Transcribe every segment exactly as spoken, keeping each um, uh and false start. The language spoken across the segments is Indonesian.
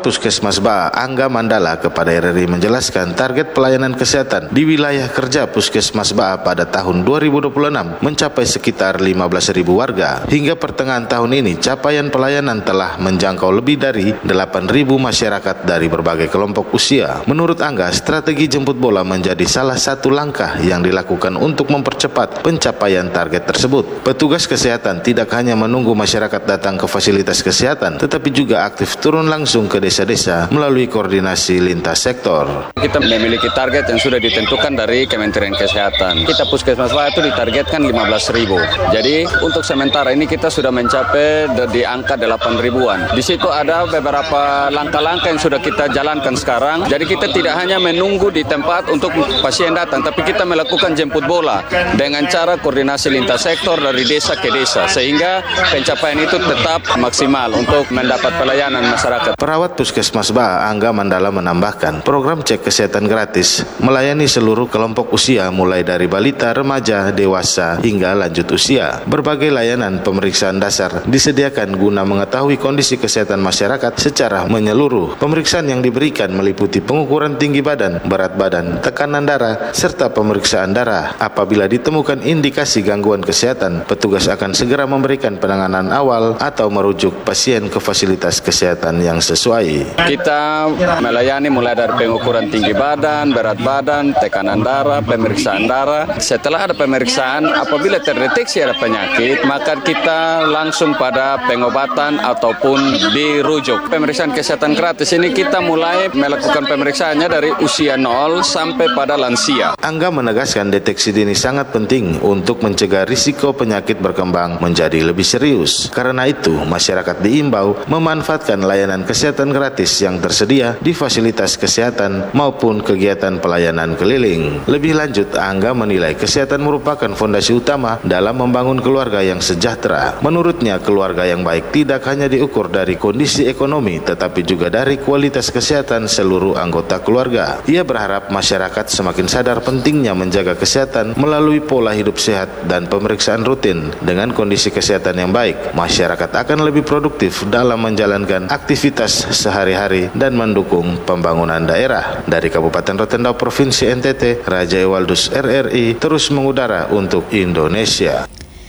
Perawat Puskesmas Baa Angga Mandala kepada R R I menjelaskan target pelayanan kesehatan di wilayah kerja Puskesmas Baa pada tahun dua ribu dua puluh enam mencapai sekitar lima belas ribu warga. Hingga pertengahan tahun ini capaian pelayanan telah menjangkau lebih dari delapan ribu masyarakat dari berbagai kelompok usia. Menurut Angga, strategi jemput bola menjadi salah satu langkah yang dilakukan untuk mempercepat pencapaian target tersebut. Petugas kesehatan tidak hanya menunggu masyarakat datang ke fasilitas kesehatan, tetapi juga aktif turun langsung ke desa-desa melalui koordinasi lintas sektor. Kita memiliki target yang sudah ditentukan dari Kementerian Kesehatan. Kita Puskesmas Baa itu ditargetkan lima belas ribu. Jadi untuk sementara ini kita sudah mencapai di angka delapan ribuan. Di situ ada beberapa langkah-langkah yang sudah kita jalankan sekarang. Jadi kita tidak hanya menunggu di tempat untuk pasien datang, tapi kita melakukan jemput bola dengan cara koordinasi lintas sektor dari desa ke desa, sehingga pencapaian itu tetap maksimal untuk mendapat pelayanan masyarakat. Perawat Puskesmas Baa Angga Mandala menambahkan, program cek kesehatan gratis melayani seluruh kelompok usia mulai dari balita, remaja, dewasa hingga lanjut usia. Berbagai layanan pemeriksaan dasar disediakan guna mengetahui kondisi kesehatan masyarakat secara menyeluruh. Pemeriksaan yang diberikan meliputi pengukuran tinggi badan, berat badan, tekanan darah, serta pemeriksaan darah. Apabila ditemukan indikasi gangguan kesehatan, petugas akan segera memberikan penanganan awal atau merujuk pasien ke fasilitas kesehatan yang sesuai. Kita melayani mulai dari pengukuran tinggi badan, berat badan, tekanan darah, pemeriksaan darah. Setelah ada pemeriksaan, apabila terdeteksi ada penyakit, maka kita langsung pada pengobatan ataupun dirujuk. Pemeriksaan kesehatan gratis ini kita mulai melakukan pemeriksaannya dari usia nol sampai pada lansia. Angga menegaskan deteksi dini sangat penting untuk mencegah risiko penyakit berkembang menjadi lebih serius. Karena itu, masyarakat diimbau memanfaatkan layanan kesehatan gratis yang tersedia di fasilitas kesehatan maupun kegiatan pelayanan keliling. Lebih lanjut, Angga menilai kesehatan merupakan fondasi utama dalam membangun keluarga yang sejahtera. Menurutnya, keluarga yang baik tidak hanya diukur dari kondisi ekonomi, tetapi juga dari kualitas kesehatan seluruh anggota keluarga. Ia berharap masyarakat semakin sadar pentingnya menjaga kesehatan melalui pola hidup sehat dan pemeriksaan rutin. Dengan kondisi kesehatan yang baik, masyarakat akan lebih produktif dalam menjalankan aktivitas sehari-hari dan mendukung pembangunan daerah. Dari Kabupaten Rotendao, Provinsi N T T, Raja Ewaldus R R I terus mengudara untuk Indonesia.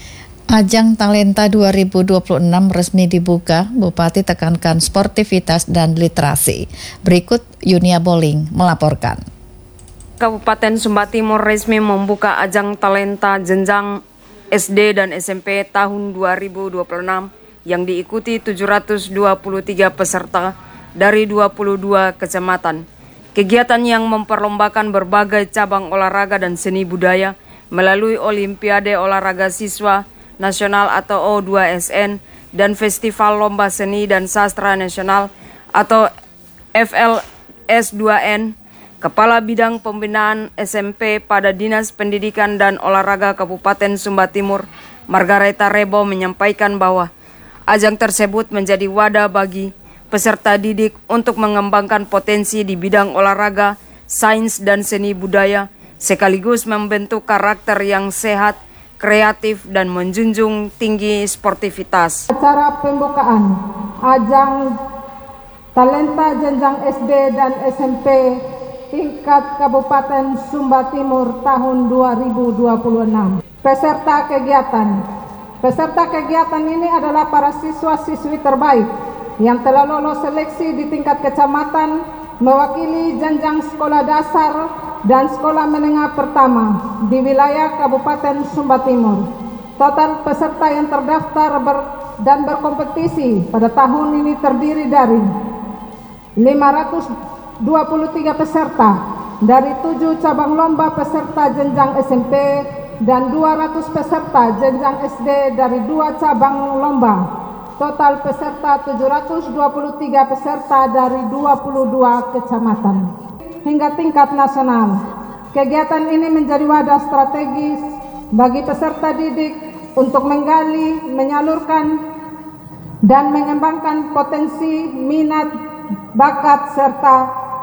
Ajang Talenta dua ribu dua puluh enam resmi dibuka, Bupati tekankan sportivitas dan literasi. Berikut Yunia Boling melaporkan. Kabupaten Sumba Timur resmi membuka ajang Talenta jenjang S D dan S M P tahun dua ribu dua puluh enam yang diikuti tujuh ratus dua puluh tiga peserta dari dua puluh dua kecamatan. Kegiatan yang memperlombakan berbagai cabang olahraga dan seni budaya melalui Olimpiade Olahraga Siswa Nasional atau O dua S N dan Festival Lomba Seni dan Sastra Nasional atau F L S dua N. Kepala Bidang Pembinaan S M P pada Dinas Pendidikan dan Olahraga Kabupaten Sumba Timur, Margareta Rebo menyampaikan bahwa ajang tersebut menjadi wadah bagi peserta didik untuk mengembangkan potensi di bidang olahraga, sains dan seni budaya, sekaligus membentuk karakter yang sehat, kreatif dan menjunjung tinggi sportivitas. Acara pembukaan ajang Talenta jenjang S D dan S M P tingkat Kabupaten Sumba Timur tahun dua ribu dua puluh enam. Peserta kegiatan. Peserta kegiatan ini adalah para siswa-siswi terbaik yang telah lolos seleksi di tingkat kecamatan mewakili jenjang sekolah dasar dan sekolah menengah pertama di wilayah Kabupaten Sumba Timur. Total peserta yang terdaftar ber dan berkompetisi pada tahun ini terdiri dari lima ratus dua puluh tiga peserta dari tujuh cabang lomba peserta jenjang S M P dan dua ratus peserta jenjang S D dari dua cabang lomba. Total peserta tujuh ratus dua puluh tiga peserta dari dua puluh dua kecamatan. Hingga tingkat nasional, kegiatan ini menjadi wadah strategis bagi peserta didik untuk menggali, menyalurkan, dan mengembangkan potensi minat, bakat, serta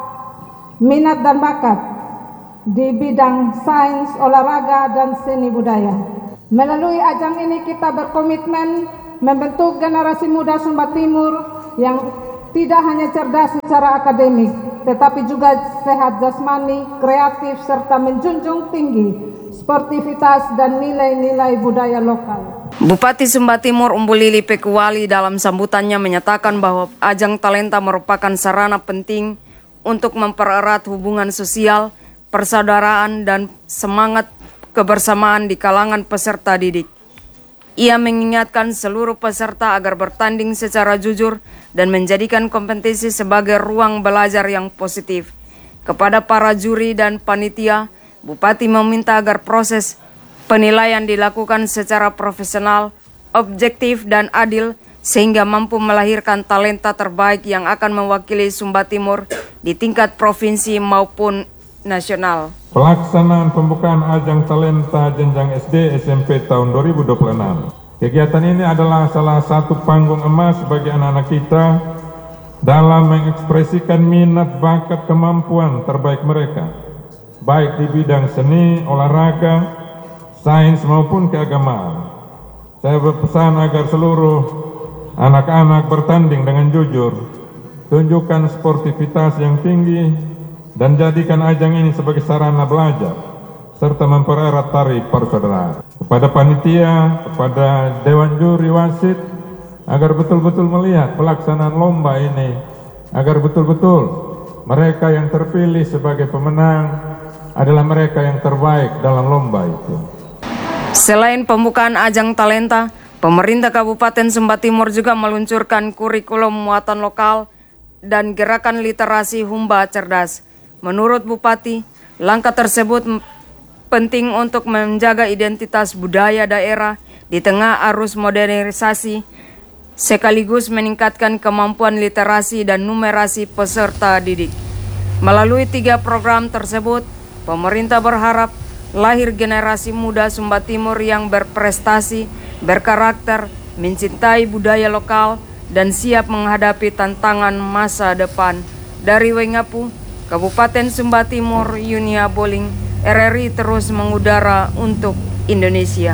minat dan bakat di bidang sains, olahraga, dan seni budaya. Melalui ajang ini kita berkomitmen membentuk generasi muda Sumba Timur yang tidak hanya cerdas secara akademik, tetapi juga sehat jasmani, kreatif, serta menjunjung tinggi sportivitas dan nilai-nilai budaya lokal. Bupati Sumba Timur Umbu Lili Pekuwali dalam sambutannya menyatakan bahwa ajang talenta merupakan sarana penting untuk mempererat hubungan sosial, persaudaraan, dan semangat kebersamaan di kalangan peserta didik. Ia mengingatkan seluruh peserta agar bertanding secara jujur dan menjadikan kompetisi sebagai ruang belajar yang positif. Kepada para juri dan panitia, Bupati meminta agar proses penilaian dilakukan secara profesional, objektif, dan adil sehingga mampu melahirkan talenta terbaik yang akan mewakili Sumba Timur di tingkat provinsi maupun nasional. Pelaksanaan pembukaan ajang talenta jenjang S D S M P tahun dua ribu dua puluh enam. Kegiatan ini adalah salah satu panggung emas bagi anak-anak kita dalam mengekspresikan minat, bakat, kemampuan terbaik mereka, baik di bidang seni, olahraga, sains maupun keagamaan. Saya berpesan agar seluruh anak-anak bertanding dengan jujur, tunjukkan sportivitas yang tinggi, dan jadikan ajang ini sebagai sarana belajar, serta mempererat tali persaudaraan. Kepada panitia, kepada Dewan Juri Wasit, agar betul-betul melihat pelaksanaan lomba ini, agar betul-betul mereka yang terpilih sebagai pemenang adalah mereka yang terbaik dalam lomba itu. Selain pembukaan ajang talenta, pemerintah Kabupaten Sumba Timur juga meluncurkan kurikulum muatan lokal dan gerakan literasi Humba Cerdas. Menurut Bupati, langkah tersebut penting untuk menjaga identitas budaya daerah di tengah arus modernisasi, sekaligus meningkatkan kemampuan literasi dan numerasi peserta didik. Melalui tiga program tersebut, pemerintah berharap lahir generasi muda Sumba Timur yang berprestasi, berkarakter, mencintai budaya lokal, dan siap menghadapi tantangan masa depan. Dari Wengapu, Kabupaten Sumba Timur, Yunia Boling, R R I terus mengudara untuk Indonesia.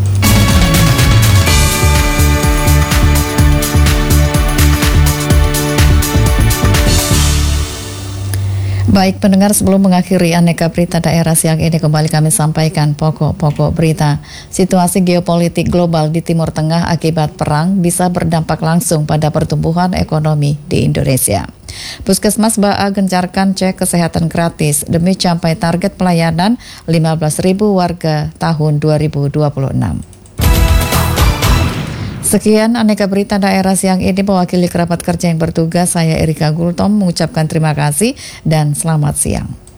Baik pendengar, sebelum mengakhiri Aneka Berita Daerah siang ini, kembali kami sampaikan pokok-pokok berita. Situasi geopolitik global di Timur Tengah akibat perang bisa berdampak langsung pada pertumbuhan ekonomi di Indonesia. Puskesmas Baa gencarkan cek kesehatan gratis demi capai target pelayanan lima belas ribu warga tahun dua ribu dua puluh enam. Sekian Aneka Berita Daerah siang ini, mewakili kerabat kerja yang bertugas, saya Erika Gultom mengucapkan terima kasih dan selamat siang.